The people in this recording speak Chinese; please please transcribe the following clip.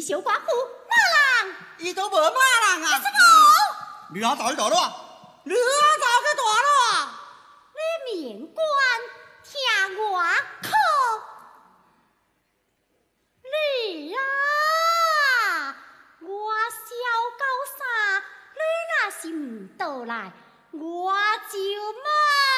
小寡妇马人， 伊都无马人啊！ 什么？ 你哪走去大路？ 你哪走去大路？ 你免管听我可。你啊，我小狗啥，你若是唔倒来，我就骂。